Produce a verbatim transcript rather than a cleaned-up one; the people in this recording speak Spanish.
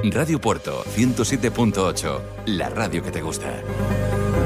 Radio Puerto ciento siete punto ocho, la radio que te gusta.